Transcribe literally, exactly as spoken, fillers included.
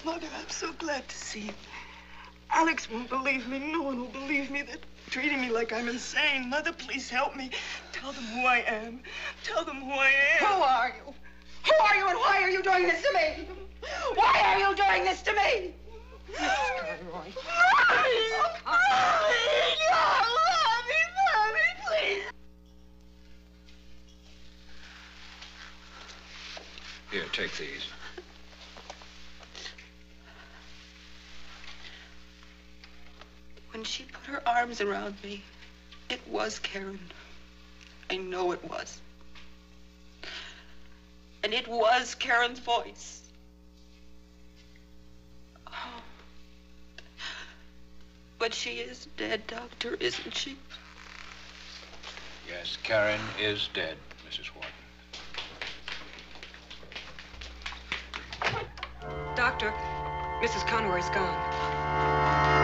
Mother, I'm so glad to see you. Alex won't believe me. No one will believe me. They're treating me like I'm insane. Mother, please help me. Tell them who I am. Tell them who I am. Who are you? Who are you and why are you doing this to me? Why are you doing this to me? Conroy. Mommy! Mommy! Mommy! Mommy, please! Here, take these. When she put her arms around me, it was Karen. I know it was. And it was Karen's voice. Oh. But she is dead, Doctor, isn't she? Yes, Karen is dead, Missus Wharton. Doctor, Missus Conroy's gone.